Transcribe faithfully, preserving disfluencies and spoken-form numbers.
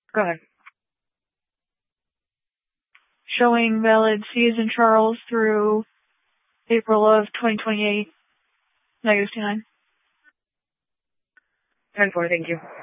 Go ahead. Showing valid C's in Charles through April of twenty twenty-eight. Negative two nine. ten four, thank you.